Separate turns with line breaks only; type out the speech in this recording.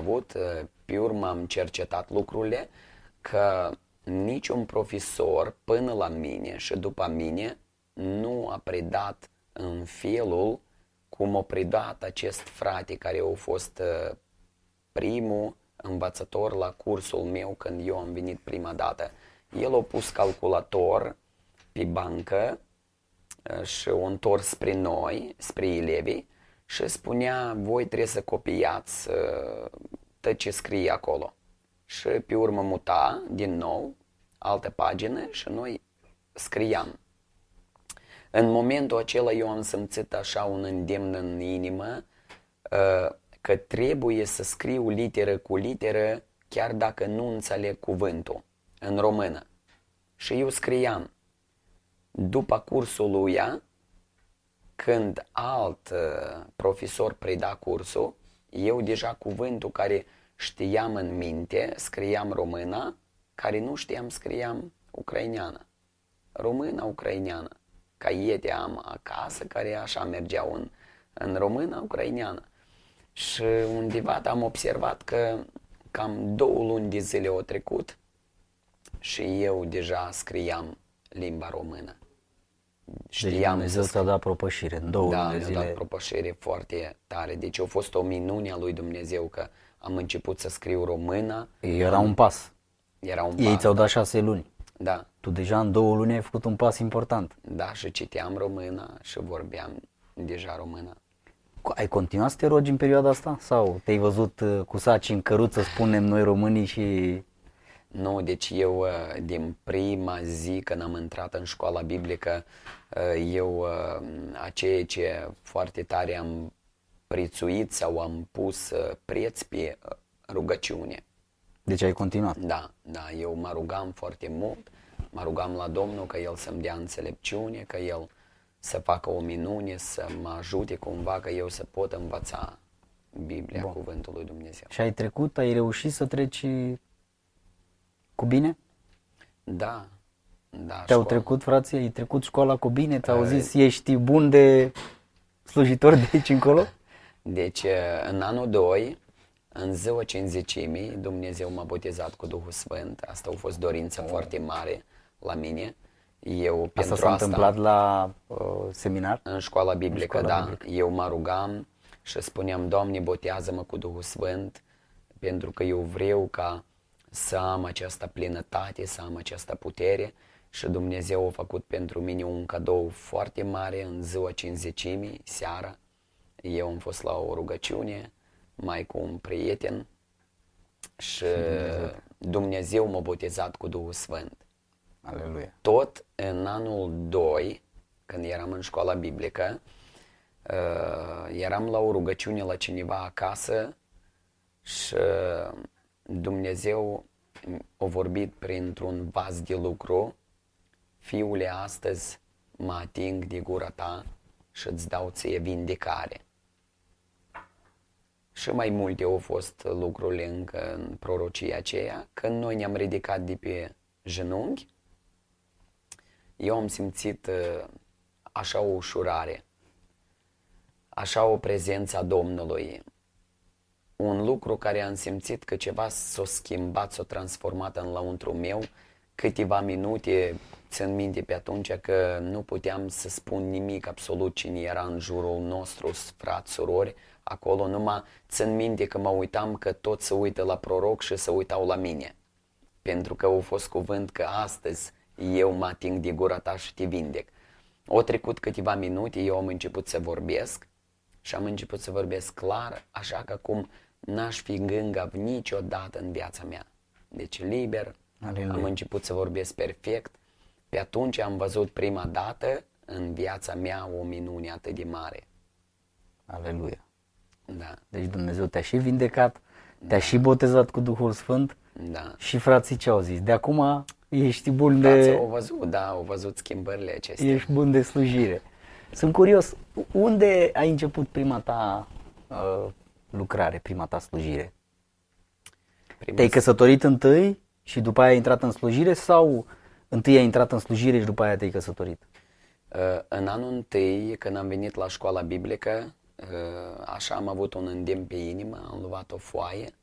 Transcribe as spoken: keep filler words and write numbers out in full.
avut, pe urmă am cercetat lucrurile, că niciun profesor până la mine și după mine nu a predat în felul cum a predat acest frate care a fost primul învățător la cursul meu când eu am venit prima dată. El a pus calculator pe bancă și o întors spre noi, spre elevii, și spunea: voi trebuie să copiați tot ce scrie acolo. Și pe urmă muta din nou altă pagină și noi scriam. În momentul acela eu am simțit așa un îndemn în inimă că trebuie să scriu literă cu literă chiar dacă nu înțeleg cuvântul în română. Și eu scriam. După cursul lui, când alt profesor preda cursul, eu deja cuvântul care știam în minte, scriam româna, care nu știam, scriam ucraineană. Româna, ucraineană. Caiete am acasă care așa mergeau în, în română, ucraineană. Și undeva am observat că cam două luni de zile au trecut și eu deja scriam limba română.
Știam deci Dumnezeu ți-a dat propășire în două
da,
luni de zile.
Da, mi-a dat propășire foarte tare. Deci a fost o minune a lui Dumnezeu că am început să scriu română.
Era un pas.
Era un
Ei
pas,
ți-au
da.
dat șase luni.
Da.
Tu deja în două luni ai făcut un pas important.
Da, și citeam română și vorbeam deja română.
Ai continuat să te rogi în perioada asta? Sau te-ai văzut cu saci în căruță, spunem noi românii, și...
Nu, deci eu din prima zi când am intrat în școala biblică, eu a ceea ce foarte tare am prețuit sau am pus preț pe rugăciune.
Deci ai continuat?
Da, da, eu mă rugam foarte mult, mă rugam la Domnul că El să-mi dea înțelepciune, că El să facă o minune, să mă ajute cumva că eu să pot învăța Biblia, Bun. Cuvântul lui Dumnezeu.
Și ai trecut, ai reușit să treci cu bine?
Da, da.
Te-au
școala.
trecut, frații, ai trecut școala cu bine? Te-au zis, ești bun de slujitor de aici încolo?
Deci, în anul doi, în ziua cincizecimii, Dumnezeu m-a botezat cu Duhul Sfânt. Asta a fost dorință oh. foarte mare la mine. Eu,
asta
pentru
s-a
asta,
întâmplat la uh, seminar?
În școala biblică,
în școala
da.
biblică.
Eu mă rugam și spuneam: Doamne, botează-mă cu Duhul Sfânt, pentru că eu vreau ca să am această plinătate, să am această putere. Și Dumnezeu a făcut pentru mine un cadou foarte mare în ziua cincizecimii, seara. Eu am fost la o rugăciune, mai cu un prieten și Dumnezeu, Dumnezeu m-a botezat cu Duhul Sfânt.
Aleluia.
Tot în anul doi, când eram în școala biblică, eram la o rugăciune la cineva acasă și Dumnezeu a vorbit printr-un vas de lucru: fiule, astăzi mă ating de gura ta și îți dau ție vindecare. Și mai multe au fost lucrurile încă în prorocia aceea. Când noi ne-am ridicat de pe genunchi, eu am simțit așa o ușurare, așa o prezență a Domnului. Un lucru care am simțit că ceva s-a schimbat, s-a transformat în lăuntru meu. Câteva minute, țin minte pe atunci că nu puteam să spun nimic absolut cine era în jurul nostru, frați, surori, acolo. Numai țin minte că mă uitam că toți se uită la proroc și se uitau la mine. Pentru că a fost cuvânt că astăzi eu mă ating de gura ta și te vindec. Au trecut câteva minute, eu am început să vorbesc și am început să vorbesc clar, așa că cum n-aș fi gângav niciodată în viața mea. Deci liber, Aleluia. Am început să vorbesc perfect. Pe atunci am văzut prima dată în viața mea o minune atât de mare.
Aleluia.
Da.
Deci Dumnezeu te-a și vindecat, te-a da. și botezat cu Duhul Sfânt.
Da.
Și frații ce au zis? De acum ești bun
Frații
de...
au văzut, da, au văzut schimbările acestea.
Ești bun de slujire. Sunt curios, unde ai început prima ta uh, lucrare, prima ta slujire? Prima Te-ai căsătorit întâi și după aia ai intrat în slujire sau întâi ai intrat în slujire și după aia te-ai căsătorit?
Uh, în anul întâi, când am venit la școala biblică, uh, așa am avut un îndemn pe inimă, am luat o foaie